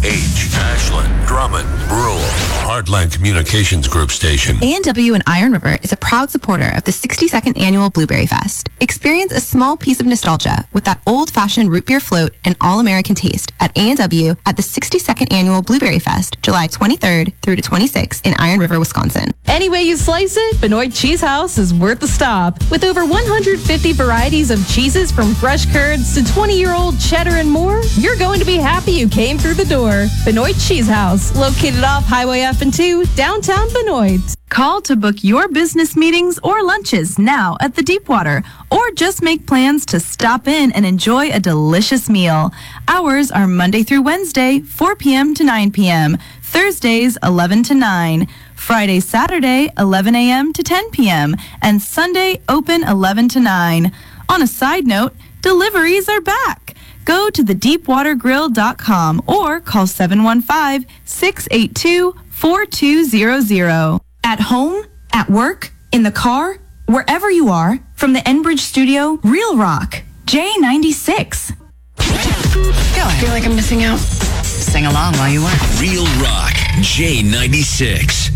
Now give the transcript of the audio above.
H. Ashland, Drummond, Brule, Heartland Communications Group station. A&W in Iron River is a proud supporter of the 62nd Annual Blueberry Fest. Experience a small piece of nostalgia with that old-fashioned root beer float and all-American taste at A&W at the 62nd Annual Blueberry Fest, July 23rd through to 26th in Iron River, Wisconsin. Any way you slice it, Benoit Cheese House is worth the stop. With over 150 varieties of cheeses from fresh curds to 20-year-old cheddar and more, you're going to be happy you came through the door. Benoit Cheese House, located off Highway F&2, downtown Benoit. Call to book your business meetings or lunches now at the Deepwater, or just make plans to stop in and enjoy a delicious meal. Hours are Monday through Wednesday, 4 p.m. to 9 p.m., Thursdays, 11 to 9, Friday, Saturday, 11 a.m. to 10 p.m., and Sunday, open 11 to 9. On a side note, deliveries are back. Go to thedeepwatergrill.com or call 715-682-4200. At home, at work, in the car, wherever you are, from the Enbridge studio, Real Rock, J96. I feel like I'm missing out. Sing along while you work. Real Rock, J96.